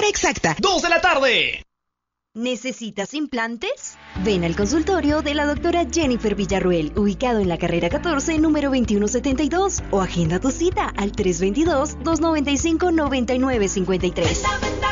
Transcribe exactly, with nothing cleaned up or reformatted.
hora exacta, dos de la tarde. ¿Necesitas implantes? Ven al consultorio de la doctora Jennifer Villarruel, ubicado en la carrera catorce, número veintiuno setenta y dos, o agenda tu cita al tres dos dos, dos nueve cinco, nueve nueve cinco tres.